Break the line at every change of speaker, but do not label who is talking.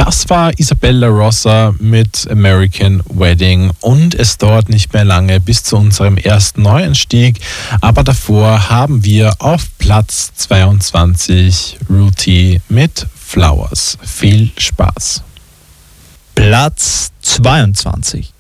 Das war Isabella Rossa mit American Wedding und es dauert nicht mehr lange bis zu unserem ersten Neuanstieg, aber davor haben wir auf Platz 22 Ruti mit Flowers. Viel Spaß.
Platz 22.